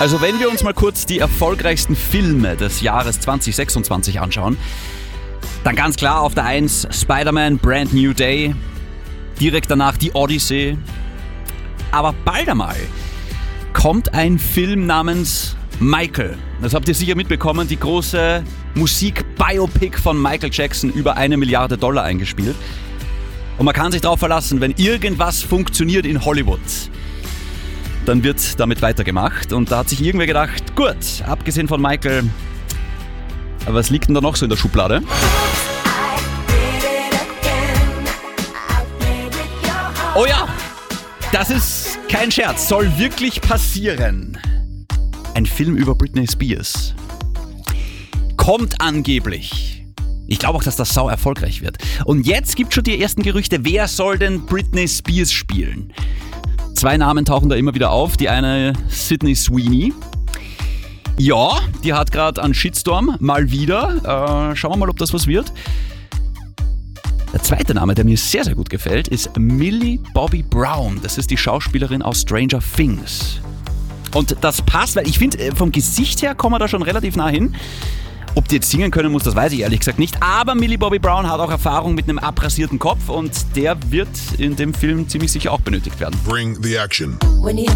Also wenn wir uns mal kurz die erfolgreichsten Filme des Jahres 2026 anschauen, dann ganz klar auf der 1 Spider-Man Brand New Day, direkt danach die Odyssey. Aber bald einmal kommt ein Film namens Michael. Das habt ihr sicher mitbekommen, die große Musik-Biopic von Michael Jackson, über $1 Milliarde eingespielt. Und man kann sich darauf verlassen, wenn irgendwas funktioniert in Hollywood, dann wird damit weitergemacht. Und da hat sich irgendwer gedacht, gut, abgesehen von Michael, was liegt denn da noch so in der Schublade? Oh ja, das ist kein Scherz, soll wirklich passieren. Ein Film über Britney Spears. Kommt angeblich. Ich glaube auch, dass das sau erfolgreich wird. Und jetzt gibt es schon die ersten Gerüchte, wer soll denn Britney Spears spielen? 2 Namen tauchen da immer wieder auf. Die eine Sydney Sweeney. Ja, die hat gerade einen Shitstorm, mal wieder. Schauen wir mal, ob das was wird. Der zweite Name, der mir sehr, sehr gut gefällt, ist Millie Bobby Brown. Das ist die Schauspielerin aus Stranger Things. Und das passt, weil ich finde, vom Gesicht her kommen wir da schon relativ nah hin. Ob die jetzt singen können muss, das weiß ich ehrlich gesagt nicht. Aber Millie Bobby Brown hat auch Erfahrung mit einem abrasierten Kopf und der wird in dem Film ziemlich sicher auch benötigt werden. Bring the action.